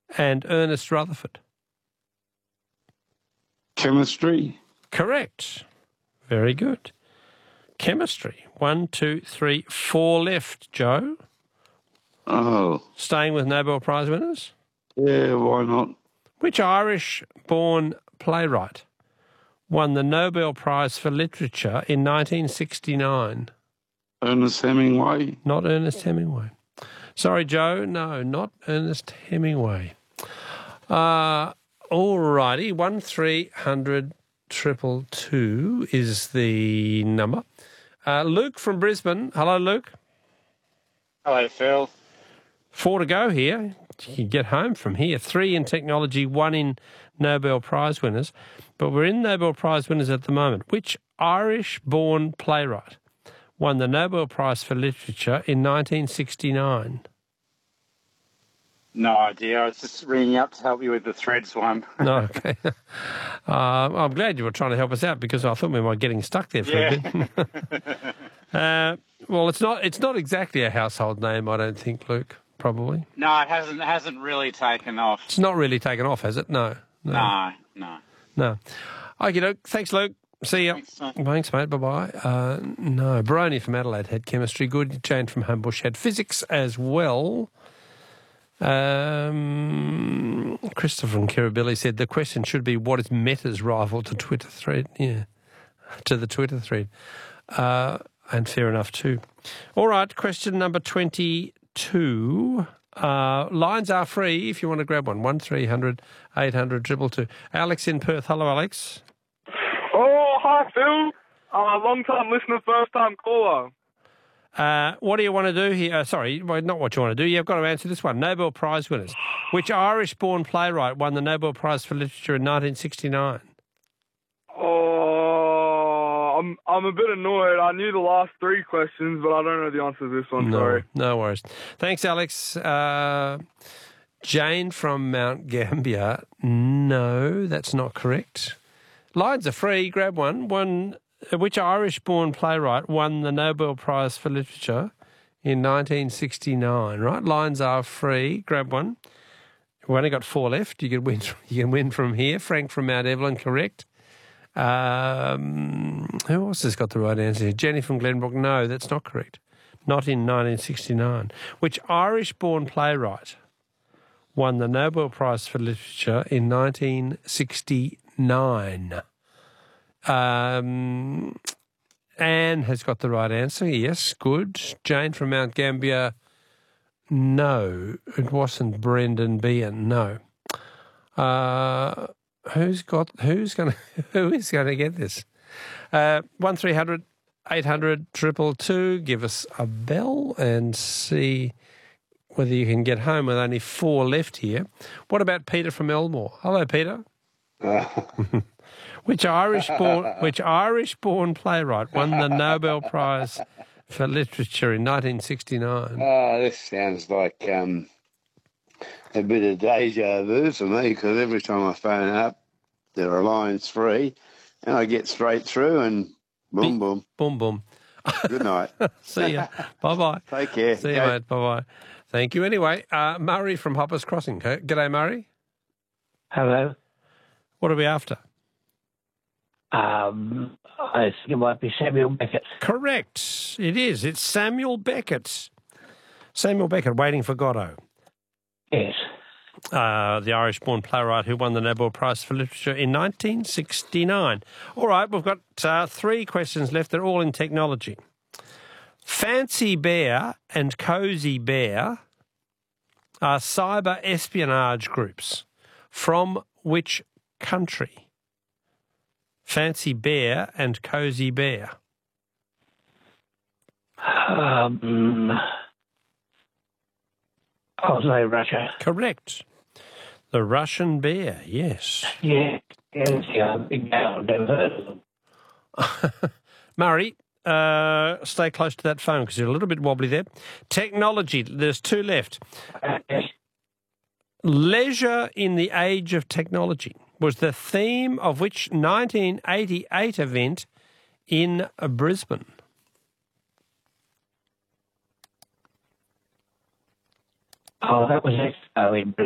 and Ernest Rutherford? Chemistry. Correct. Very good. Chemistry. 1, 2, 3, 4 left, Joe. Oh. Staying with Nobel Prize winners? Yeah, why not? Which Irish-born playwright won the Nobel Prize for Literature in 1969? Ernest Hemingway. Not Ernest Hemingway. Sorry, Joe. No, not Ernest Hemingway. All righty. 1300 222 is the number. Luke from Brisbane. Hello, Luke. Hello, Phil. 4 to go here. You can get home from here. 3 in technology, 1 in Nobel Prize winners. But we're in Nobel Prize winners at the moment. Which Irish-born playwright won the Nobel Prize for Literature in 1969? No idea. I was just ringing up to help you with the Threads one. No, okay. I'm glad you were trying to help us out because I thought we might be getting stuck there for a bit. Well, it's not exactly a household name, I don't think, Luke. Probably. No, it hasn't really taken off. It's not really taken off, has it? No. No. Okay, thanks, Luke. See ya. Thanks, mate. Bye-bye. No, Baroni from Adelaide had chemistry. Good. Jane from Homebush had physics as well. Christopher from Kirribilli said the question should be what is Meta's rival to Twitter thread? Yeah, to the Twitter thread. And fair enough too. All right, question number 22. Lines are free if you want to grab one. 1300 800 222. Alex in Perth. Hello, Alex. Oh, hi, Phil. Long-time listener, first-time caller. What do you want to do here? Sorry, not what you want to do. You've got to answer this one. Nobel Prize winners. Which Irish-born playwright won the Nobel Prize for Literature in 1969? Oh, I'm a bit annoyed. I knew the last 3 questions, but I don't know the answer to this one. Sorry. No worries. Thanks, Alex. Jane from Mount Gambier. No, that's not correct. Lines are free. Grab one. Which Irish-born playwright won the Nobel Prize for Literature in 1969? Right, lines are free. Grab one. We've only got 4 left. You can win from here. Frank from Mount Evelyn, correct. Who else has got the right answer here? Jenny from Glenbrook. No, that's not correct. Not in 1969. Which Irish-born playwright won the Nobel Prize for Literature in 1969? Anne has got the right answer. Yes, good. Jane from Mount Gambier. No, it wasn't Brendan Behan. No. Who is going to get this? 1300 800 222. Give us a bell and see whether you can get home with only 4 left here. What about Peter from Elmore? Hello, Peter. Which Irish-born playwright won the Nobel Prize for Literature in 1969? Oh, this sounds like a bit of deja vu for me because every time I phone up, there are lines free, and I get straight through and boom, boom. Boom, boom. Good night. See ya. Bye-bye. Take care. See you, mate. Bye-bye. Thank you. Anyway, Murray from Hoppers Crossing. G'day, Murray. Hello. What are we after? I think it might be Samuel Beckett. Correct. It is. It's Samuel Beckett. Samuel Beckett, Waiting for Godot. Yes. The Irish-born playwright who won the Nobel Prize for Literature in 1969. All right, we've got 3 questions left. They're all in technology. Fancy Bear and Cozy Bear are cyber espionage groups. From which country? Fancy Bear and Cozy Bear. I'll say Russia. Correct. The Russian bear, yes. Yeah, big I've never heard of them. Murray, stay close to that phone because you're a little bit wobbly there. Technology, there's 2 left. Leisure in the Age of Technology was the theme of which 1988 event in Brisbane? Oh, that was Expo in Brisbane.